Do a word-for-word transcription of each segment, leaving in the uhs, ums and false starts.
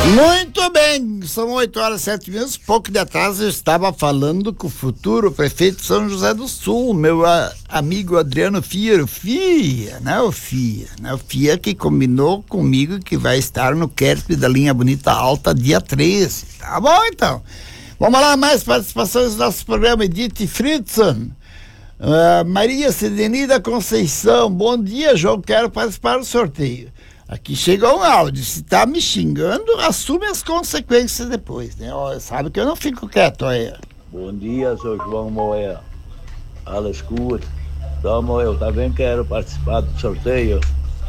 Muito bem, são oito horas e sete minutos. Pouco de atrás eu estava falando com o futuro prefeito de São José do Sul, meu a, amigo Adriano Fier, o Fia, né, o Fia, né, o Fia que combinou comigo que vai estar no Q E R P da Linha Bonita Alta dia treze. Tá bom, então. Vamos lá, mais participações do nosso programa. Edith Fritzen, uh, Maria Sedenida Conceição, bom dia, João, quero participar do sorteio. Aqui chegou um áudio, se tá me xingando, assume as consequências depois, né? Ó, sabe que eu não fico quieto aí. Bom dia, seu João Moel. Fala, escuta. Então, Moel, também quero participar do sorteio.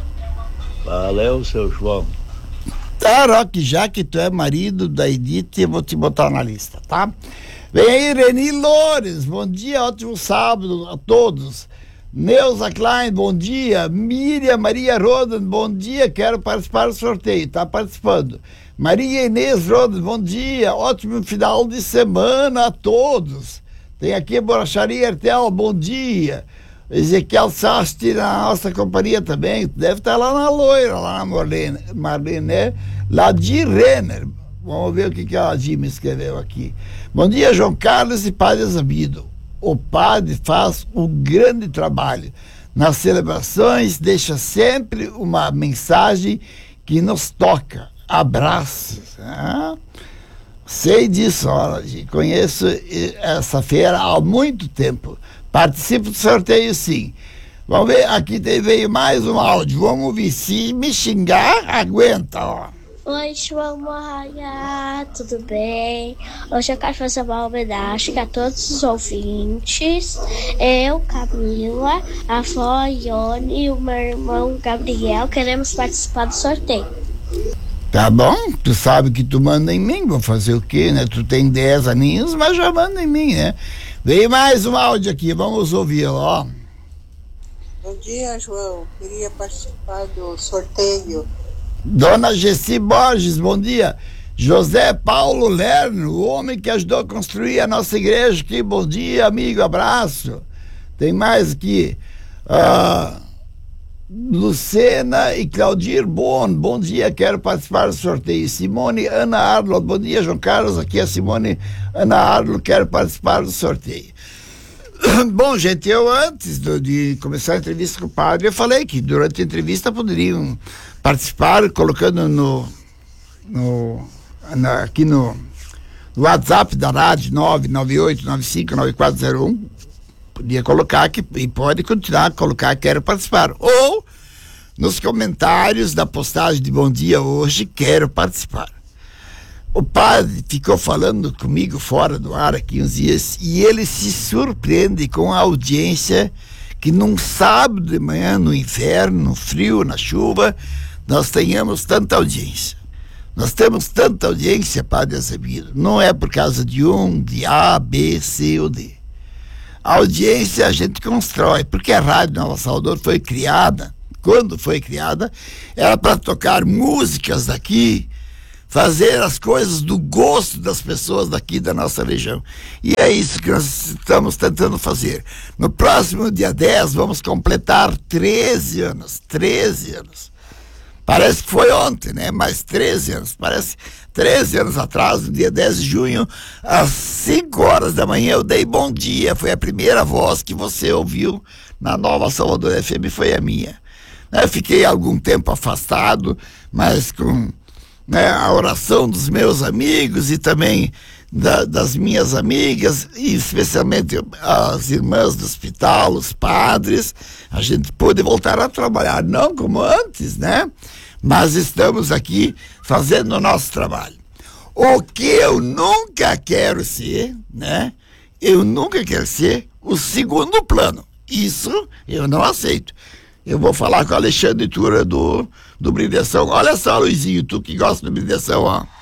Valeu, seu João. Tá, Roque, já que tu é marido da Edith, eu vou te botar na lista, tá? Vem aí, Reni Loures, bom dia, ótimo sábado a todos. Neuza Klein, bom dia. Miriam Maria Rodan, bom dia, quero participar do sorteio, tá participando. Maria Inês Rodan, bom dia, ótimo final de semana a todos. Tem aqui a Borracharia Hertel, bom dia. Ezequiel Sasti na nossa companhia também, deve estar lá na Loira, lá na Marlene, Marlene, né? Ladir Renner, vamos ver o que, que a Ladir me escreveu aqui. Bom dia, João Carlos e Padre Zabido. O padre faz um grande trabalho nas celebrações, deixa sempre uma mensagem que nos toca. Abraços. Né? Sei disso, olha, conheço essa feira há muito tempo. Participo do sorteio, sim. Vamos ver, aqui veio mais um áudio. Vamos ouvir. Se me xingar, aguenta, ó. Oi, João Moraia, tudo bem? Hoje eu quero fazer uma homenagem a todos os ouvintes. Eu, Camila, a avó Ione e o meu irmão Gabriel queremos participar do sorteio. Tá bom, tu sabe que tu manda em mim, vou fazer o quê, né? Tu tem dez aninhos, mas já manda em mim, né? Veio mais um áudio aqui, vamos ouvi-lo, ó. Bom dia, João, queria participar do sorteio. Dona Gessi Borges, bom dia. José Paulo Lerno, o homem que ajudou a construir a nossa igreja aqui, bom dia, amigo, abraço. Tem mais aqui. Uh, Lucena e Claudir Bon, bom dia, quero participar do sorteio. Simone Ana Arlo, bom dia, João Carlos, aqui é a Simone Ana Arlo, quero participar do sorteio. Bom, gente, eu antes do, de começar a entrevista com o padre, eu falei que durante a entrevista poderiam participar colocando no, no na, aqui no, no WhatsApp da rádio nove nove oito nove cinco nove quatro zero um, podia colocar que, e pode continuar a colocar quero participar, ou nos comentários da postagem de Bom Dia hoje, quero participar. O padre ficou falando comigo fora do ar aqui uns dias e ele se surpreende com a audiência que num sábado de manhã, no inverno, no frio, na chuva, nós tenhamos tanta audiência. Nós temos tanta audiência, Padre Azevedo, não é por causa de um, de A, B, C ou D. A audiência a gente constrói, porque a Rádio Nova Salvador foi criada, quando foi criada, era para tocar músicas daqui, fazer as coisas do gosto das pessoas daqui da nossa região. E é isso que nós estamos tentando fazer. No próximo dia dez vamos completar treze anos. treze anos. Parece que foi ontem, né? Mas treze anos. Parece treze anos atrás, no dia dez de junho, às cinco horas da manhã, eu dei bom dia. Foi a primeira voz que você ouviu na Nova Salvador F M, foi a minha. Eu fiquei algum tempo afastado, mas com... né, a oração dos meus amigos e também da, das minhas amigas, e especialmente as irmãs do hospital, os padres, a gente pôde voltar a trabalhar, não como antes, né? Mas estamos aqui fazendo o nosso trabalho. O que eu nunca quero ser, né? Eu nunca quero ser o segundo plano. Isso eu não aceito. Eu vou falar com o Alexandre Tura do, do Brilhação. Olha só, Luizinho, tu que gosta do Brilhação, ó.